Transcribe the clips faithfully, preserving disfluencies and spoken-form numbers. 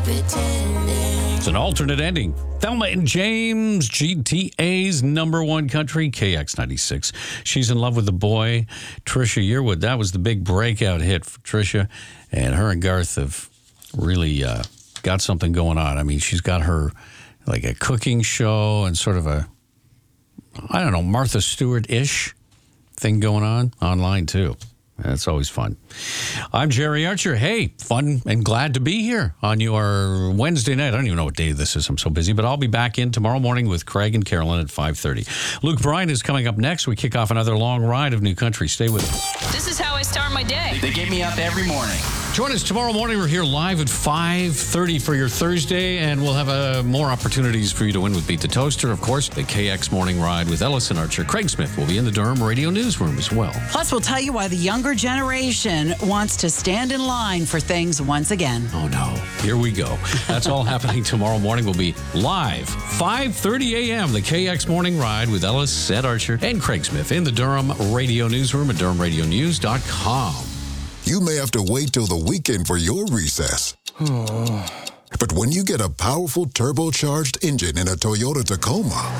It's an alternate ending. Thelma and James, G T A's number one country, K X ninety-six. She's in love with the boy, Trisha Yearwood. That was the big breakout hit for Trisha. And her and Garth have really uh, got something going on. I mean, she's got her, like, a cooking show and sort of a, I don't know, Martha Stewart-ish thing going on online, too. That's always fun. I'm Jerry Archer. Hey, fun and glad to be here on your Wednesday night. I don't even know what day this is. I'm so busy, but I'll be back in tomorrow morning with Craig and Carolyn at five thirty. Luke Bryan is coming up next. We kick off another long ride of new country. Stay with us. This is how I start my day. They get me up every morning. Join us tomorrow morning. We're here live at five thirty for your Thursday, and we'll have uh, more opportunities for you to win with Beat the Toaster. Of course, the K X Morning Ride with Ellison Archer. Craig Smith will be in the Durham Radio Newsroom as well. Plus, we'll tell you why the younger generation wants to stand in line for things once again. Oh, no. Here we go. That's all happening tomorrow morning. We'll be live, five thirty a.m., the K X Morning Ride with Ellis, Ed Archer, and Craig Smith in the Durham Radio Newsroom at durham radio news dot com. You may have to wait till the weekend for your recess. But when you get a powerful turbocharged engine in a Toyota Tacoma,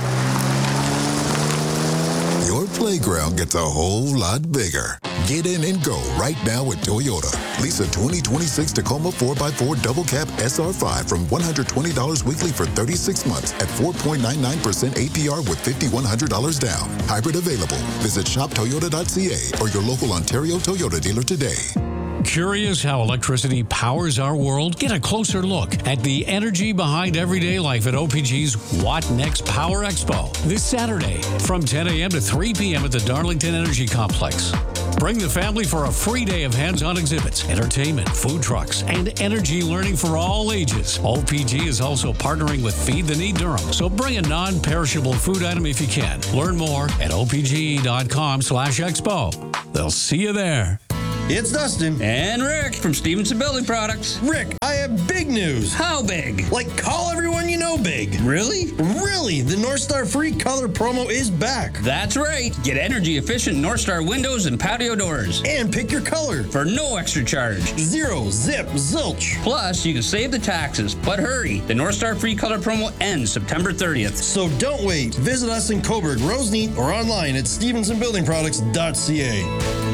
your playground gets a whole lot bigger. Get in and go right now at Toyota. Lease a twenty twenty-six Tacoma four by four Double Cab S R five from one hundred twenty dollars weekly for thirty-six months at four point nine nine percent A P R with five thousand one hundred dollars down. Hybrid available. Visit shop toyota dot c a or your local Ontario Toyota dealer today. Curious how electricity powers our world? Get a closer look at the energy behind everyday life at O P G's What Next Power Expo this Saturday from ten a.m. to three p.m. at the Darlington Energy Complex. Bring the family for a free day of hands-on exhibits, entertainment, food trucks, and energy learning for all ages. O P G is also partnering with Feed the Need Durham, so bring a non-perishable food item if you can. Learn more at o p g dot com slash expo. They'll see you there. It's Dustin. And Rick from Stevenson Building Products. Rick, I have big news. How big? Like, call everyone you know big. Really? Really, the North Star Free Color promo is back. That's right. Get energy-efficient North Star windows and patio doors. And pick your color. For no extra charge. Zero, zip, zilch. Plus, you can save the taxes. But hurry, the North Star Free Color promo ends September thirtieth. So don't wait. Visit us in Coburg, Roseneath, or online at stevenson building products dot c a.